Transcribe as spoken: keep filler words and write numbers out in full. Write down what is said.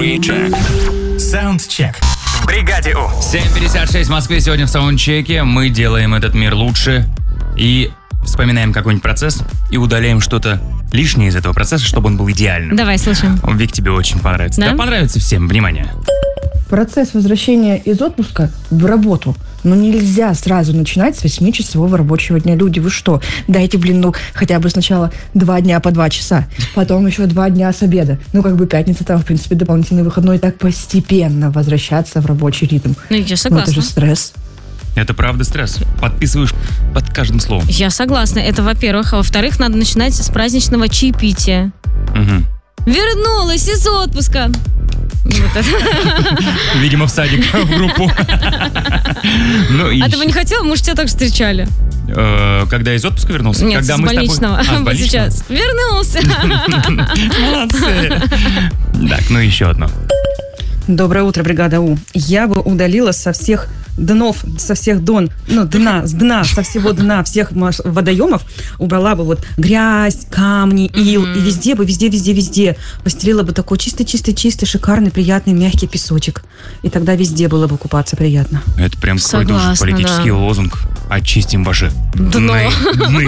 We check. Soundcheck. В бригаде У. семь пятьдесят шесть в Москве. Сегодня в саундчеке мы делаем этот мир лучше и вспоминаем какой-нибудь процесс и удаляем что-то лишнее из этого процесса, чтобы он был идеальным. Давай, слушаем. Вик, тебе очень понравится. Да? Да, понравится всем. Внимание. Процесс возвращения из отпуска в работу. Ну, нельзя сразу начинать с восьмичасового рабочего дня. Люди, вы что? Дайте, блин, ну, хотя бы сначала два дня по два часа. Потом еще два дня с обеда. Ну, как бы пятница, там, в принципе, дополнительный выходной. Так постепенно возвращаться в рабочий ритм. Ну, я Ну, согласна. это же стресс. Это правда стресс. Подписываешь под каждым словом. Я согласна. Это, во-первых. А во-вторых, надо начинать с праздничного чаепития. Угу. Вернулась из отпуска. Вот это. Видимо, в садик, в группу. Ну, и А ты бы не хотела? Мы же тебя так встречали. э, когда из отпуска вернулся? Нет, когда с мы тобой- больничного. А, с Вот больничного? сейчас. Вернулся. Молодцы. Так, ну еще одно. Доброе утро, бригада У. Я бы удалила со всех днов, со всех дон, ну, дна, с дна, со всего дна всех маш- водоемов убрала бы вот грязь, камни, ил, и везде бы, везде, везде, везде постелила бы такой чистый-чистый-чистый, шикарный, приятный, мягкий песочек. И тогда везде было бы купаться приятно. Это прям какой-то уже Согласна, политический да. лозунг. Очистим ваши Дно. дны. дны.